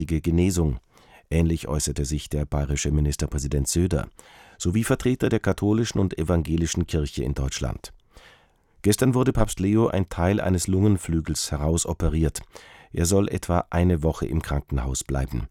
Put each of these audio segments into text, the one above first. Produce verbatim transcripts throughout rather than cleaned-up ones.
Genesung. Ähnlich äußerte sich der bayerische Ministerpräsident Söder sowie Vertreter der katholischen und evangelischen Kirche in Deutschland. Gestern wurde Papst Leo ein Teil eines Lungenflügels herausoperiert. Er soll etwa eine Woche im Krankenhaus bleiben.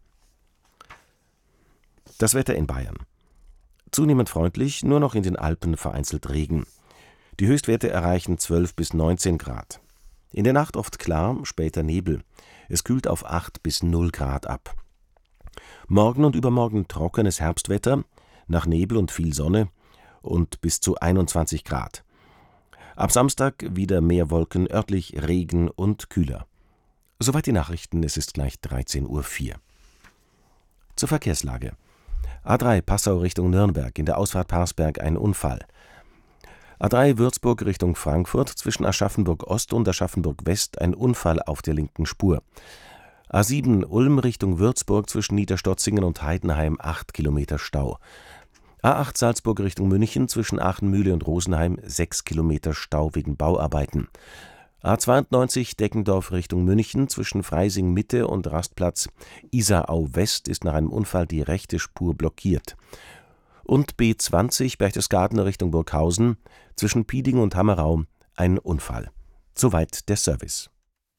Das Wetter in Bayern. Zunehmend freundlich, nur noch in den Alpen vereinzelt Regen. Die Höchstwerte erreichen zwölf bis neunzehn Grad. In der Nacht oft klar, später Nebel. Es kühlt auf acht bis null Grad ab. Morgen und übermorgen trockenes Herbstwetter, nach Nebel und viel Sonne und bis zu einundzwanzig Grad. Ab Samstag wieder mehr Wolken, örtlich Regen und kühler. Soweit die Nachrichten, es ist gleich dreizehn Uhr vier. Zur Verkehrslage. A drei Passau Richtung Nürnberg, in der Ausfahrt Parsberg ein Unfall. A drei Würzburg Richtung Frankfurt, zwischen Aschaffenburg Ost und Aschaffenburg West ein Unfall auf der linken Spur. A sieben Ulm Richtung Würzburg, zwischen Niederstotzingen und Heidenheim acht Kilometer Stau. A acht Salzburg Richtung München, zwischen Aachenmühle und Rosenheim sechs Kilometer Stau wegen Bauarbeiten. A zweiundneunzig Deggendorf Richtung München, zwischen Freising Mitte und Rastplatz Isarau West ist nach einem Unfall die rechte Spur blockiert. Und B zwanzig Berchtesgaden Richtung Burghausen, zwischen Pieding und Hammerau ein Unfall. Soweit der Service.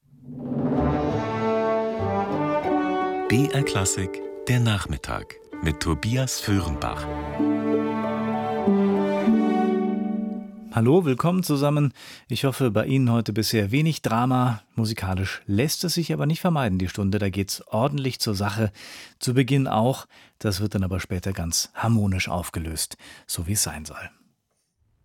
B R Klassik, der Nachmittag mit Tobias Föhrenbach. Hallo, willkommen zusammen. Ich hoffe, bei Ihnen heute bisher wenig Drama. Musikalisch lässt es sich aber nicht vermeiden, die Stunde. Da geht's ordentlich zur Sache. Zu Beginn auch. Das wird dann aber später ganz harmonisch aufgelöst, so wie es sein soll.